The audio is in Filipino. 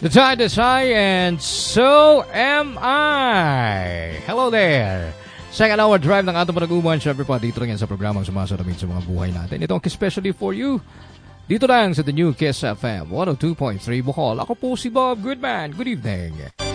The tide is high and so am I. Hello there. Second hour drive ng ating panaguman. Siyempre pa dito rin sa programang sumasalamin sa mga buhay natin. Ito especially for you. Dito lang sa The New Kiss FM 102.3 Bohol. Ako po si Bob Goodman. Good evening.